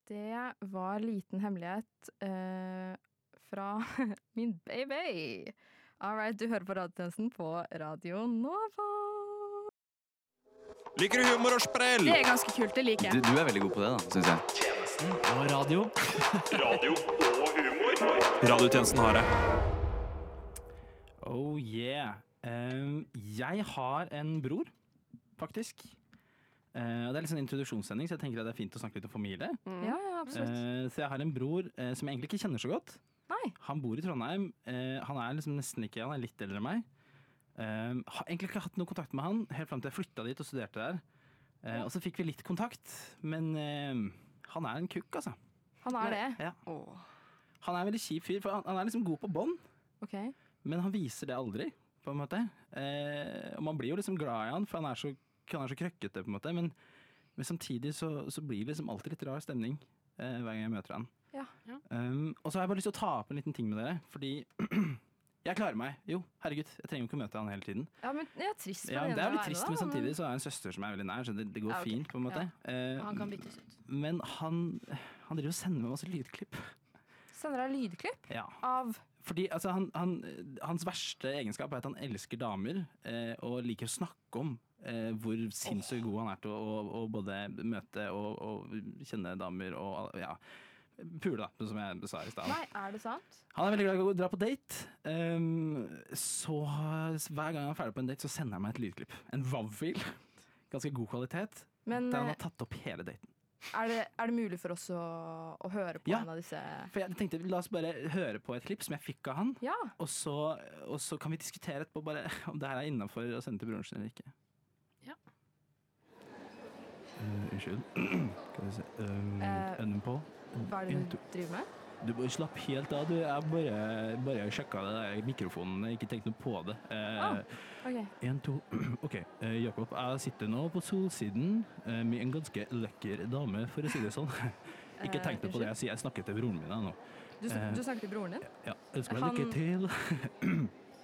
Det var liten hemmelighet fra min baby. All right, du hører på radiotjenesten på Radio Nova. Liker du humor og sprell? Det ganske kult, det liker jeg. Du veldig god på det, da, synes jeg. Tjenesten og radio. Radio og humor. Radiotjenesten har det. Oh yeah. Jeg har en bror, faktisk. Det er litt sånn introduksjonssending, så jeg tenker at det er fint å snakke litt om familie. Ja, absolutt. Så jeg har en bror som jeg egentlig ikke kjenner så godt. Nei. Han bor i Trondheim. Han er liksom nesten ikke, han er litt eldre enn meg. Har egentlig ikke hatt noe kontakt med han, helt frem til jeg flyttet dit og studerte der. Og så fikk vi litt kontakt, men han er en kukk, altså. Han er det? Ja. Han er en veldig kjip fyr, for han er liksom god på bånd, Ok. men han viser det aldri, på en måte. Og man blir jo liksom glad i han, for han er så krøkkete, på en måte, men samtidig så blir det liksom alltid litt rar stemning hver gang jeg møter han. Ja. Og så har jeg bare lyst til å ta opp en liten ting med dere, fordi jeg klarer meg. Jo, herregud, jeg trenger jo ikke å møte han hele tiden. Ja, men jeg er trist for Ja, det. det er jo litt trist, men samtidig så er jeg en søster som er veldig nær, så det går Ja, ok. fint, på en måte. Han kan byttes ut. Men han driver og sender meg masse lydklipp. Sender deg lydklipp Ja. av Fordi altså, hans verste egenskap er at han elsker damer, og liker å snakke om hvor sinnssykt god han er til å både møte og kjenne damer og ja, pule, da, som jeg sa i stad. Nei, er det sant? Han er veldig glad i å dra på date, så hver gang han er ferdig på en date, så sender han meg et lydklipp. En WAV-fil, ganske god kvalitet, Men der han har tatt opp hele daten. er det mulig for oss å høre på Ja. en av disse? For jeg tenkte, la oss bare høre på et klipp som jeg fikk av han, Ja. og så kan vi diskutere etterpå bare om det her er innenfor å sende til broren sin eller ikke. Ja. Unnskyld. Skal vi se. Enden på. Hva er det du driver med? Du bare slapp helt av, du. Jeg bare sjekka det der mikrofonen, jeg ikke tenkte noe på det. Ok. 1, 2, ok. Jakob, jeg sitter nå på solsiden med en ganske lekker dame, for å si det sånn. Ikke tenk noe på det jeg sier, jeg snakker til broren min nå. Du snakker til broren din? Ja, ønsker deg lykke til.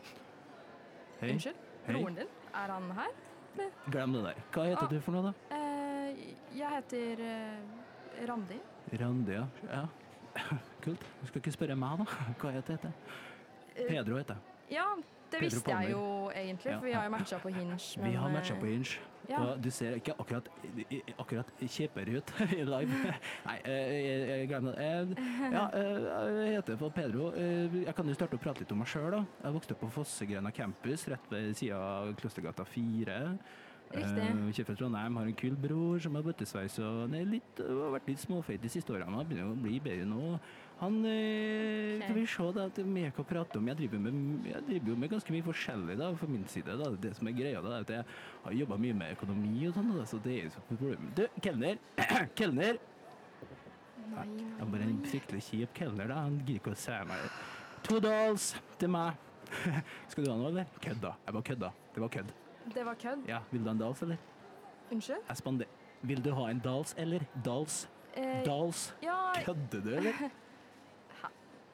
Hei. Unnskyld? Hei. Broren din? Er han her? Glem det der. Hva heter du for noe da? Jeg heter Randi. Randi, ja. Kult. Du skal ikke spørre meg da. Hva heter det? Pedro heter jeg. Ja, det Pedro visste jeg Palmer. jo egentlig, Ja. for vi har jo matchet på Hinge. Vi har matchet på Hinge, ja. og du ser ikke akkurat kjepere ut i live. Nei, jeg glemmer det. Jeg heter for Pedro. Jeg kan jo starte å prate litt om meg selv da. Jeg vokste opp på Fossegrena campus, rett ved siden av Klostergata 4. Riktig. Kjøper fra Trondheim, har en kul bror som har bøttesveis og han har vært litt småfeit de siste årene, han begynner å bli bedre nå. Han, kan vi se da, at vi kan prate om, jeg driver jo med ganske mye forskjellig da, fra min side da, det som er greia da, er at jeg har jobbet mye med økonomi og sånn da, så det er jo så problem. Du, kelner! Kelner! Nei, Jeg er bare en fryktelig kjip kelner da, han gir ikke å se meg. $2 til meg. Skal du ha noe, eller? Kødda, jeg bare kødda, det var kødd. Det var kødd. Ja, vil du ha en dals, eller? Unnskyld? Jeg spander. Vil du ha en dals, eller? Dals? Dals? Ja, Kødder du, eller? Hæ?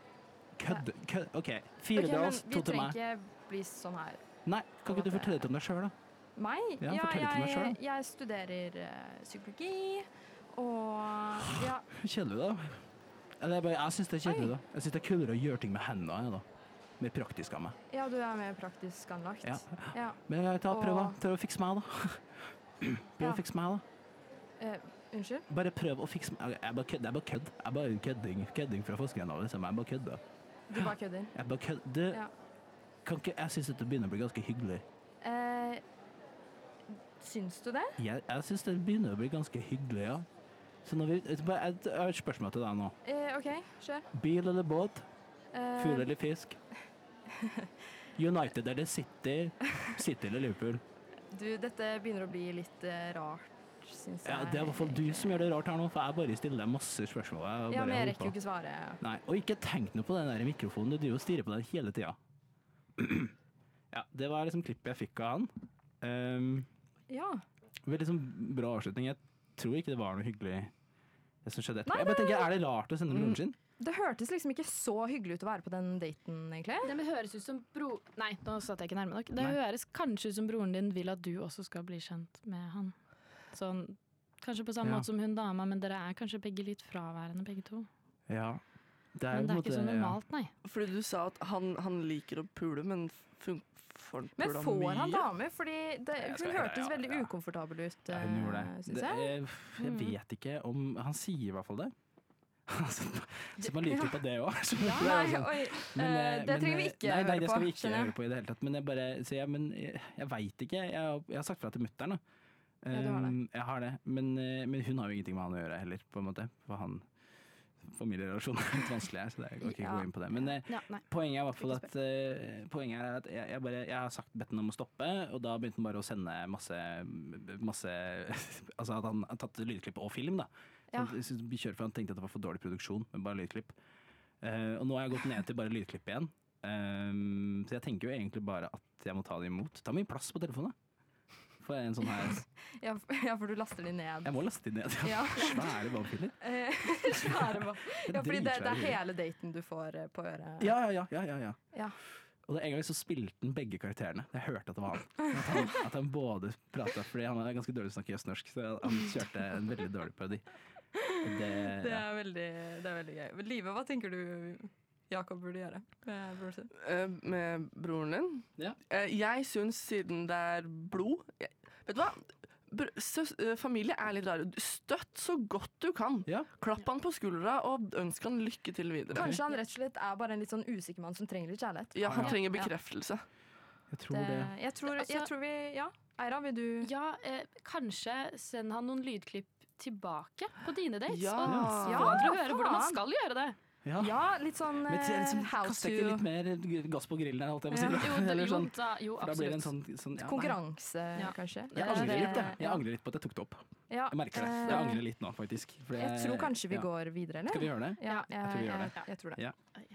Ok, 4 ok, men dals, vi 2 til trenger meg. ikke bli sånn her. Nei, kan ikke du fortelle litt om deg selv da? Meg? Ja, fortell litt om deg selv. jeg studerer psykologi, og ja, Kjedelig da. Eller jeg synes det er kjedelig da. Jeg synes det er kulere å gjøre ting med hendene, jeg da. Mer praktisk av meg. ja, du er mer praktisk anlagt. Ja. Ja. Men prøv å fikse meg da. Prøv Ja. å fikse meg da. Unnskyld? Bare prøv å fikse meg. Jeg bare kødd. Jeg er bare kødding fra Fosgrena, liksom. Jeg bare kødder. Du bare kødder. Jeg bare kødder. Ja. Jeg synes dette begynner å bli ganske hyggelig. Syns du det? Jeg synes det begynner å bli ganske hyggelig, ja. Så når jeg har et spørsmål til deg nå. Ok, kjør. Bil eller båt? Fugl eller fisk? United eller City? City eller Liverpool? Du, dette begynner å bli litt rart, syns jeg. Ja, det er i hvert fall du som gjør det rart her nå, for jeg bare stiller deg masse spørsmål. Ja, bare men jeg holder rekker på. jo ikke svare. Nei, og ikke tenk noe på den der mikrofonen, du driver og stirrer på den hele tida. Ja, det var liksom klippet jeg fikk av han. Ja. Veldig sånn bra avslutning. Jeg tror ikke det var noe hyggelig det som skjedde etterpå. Nei, Jeg bare tenker, er det rart å sende broren sin? Det hørtes liksom ikke så hyggelig ut å være på den daten, egentlig. Det høres ut som Nei, nå satt jeg ikke nærme nok. Det Nei. høres kanskje ut som broren din vil at du også skal bli kjent med han. Sånn Kanskje på samme Ja. måte som hun dama, men dere er kanskje begge litt fraværende, begge to. Ja. Det Men det på er en ikke så måte- normalt, nei. Fordi du sa at han liker å pule, men får han Men pula får han mye? damer? Fordi Jeg hun skal- hørtes veldig ja. ukomfortabel ut, Ja, hun gjorde det. syns jeg. Jeg vet ikke om Han sier i hvert fall det. Så man liker på det òg. Nei, oi, det trenger vi ikke nei, høre det på. skal vi ikke skjønner jeg. høre på i det hele tatt. Men jeg veit ikke. Jeg har sagt fra til mutter'n, da. Ja, du har det. Jeg har det. Men hun har jo ingenting med han å gjøre heller, på en måte. For familierelasjoner er litt vanskelig her, så jeg kan ikke Ja. gå inn på det. Men Ja, nei. poenget er i hvert fall at, jeg har sagt bedt han om å stoppe, og da begynte han bare å sende masse altså at han har tatt lydklipp og film, da. Ja. Så vi kjører for han tenkte at det var for dårlig produksjon med bare lydklipp. Og nå har jeg gått ned til bare lydklipp igjen. Så jeg tenker jo egentlig bare at jeg må ta det imot. Ta mye plass på telefonen, da. For en sånn her Ja, for du laster de ned. Jeg må laste inn ned. Ja. Svære valgfiler. Svære valg. Ja, fordi det er Dritsvære filer. hele daten du får på øret. Ja. Ja. Og en gang så spilte han begge karakterene. Jeg hørte at det var han. At han både pratet, fordi han er ganske dårlig til å snakke østnorsk, så han kjørte en veldig dårlig parodi. Det er veldig gøy. Men Live, hva tenker du Jakob burde gjøre med broren sin? Med broren din? Ja. Jeg syns siden det er blod vet du hva? Familie er litt rare. Støtt så godt du kan. Ja. Klapp han på skuldra og ønsk han lykke til videre. Kanskje han rett og slett er bare en litt sånn usikker mann som trenger litt kjærlighet. Ja, han Ja. trenger bekreftelse. Jeg tror det. Jeg tror vi Ja, Eira, vil du Ja, kanskje send han noen lydklipp tilbake på dine dates. Ja. Og Ja, få han til å høre faen. hvordan man skal gjøre det. Ja. Ja, litt sånn Men how kaster jeg ikke to litt mer gass på grillen her, holdt jeg på å si? Ja. Jo, Eller sånn, jo for da blir det en absolutt. sånn ja, nei. konkurranse, Ja. kanskje. Jeg angrer litt, jeg. Jeg Ja. angrer litt på at jeg tok det opp. Ja, Jeg merker det. eh, Jeg angrer litt nå, faktisk. For Jeg tror kanskje vi ja. går videre, eller? Skal vi gjøre det? Ja, tror vi gjør det. jeg tror det. Ja.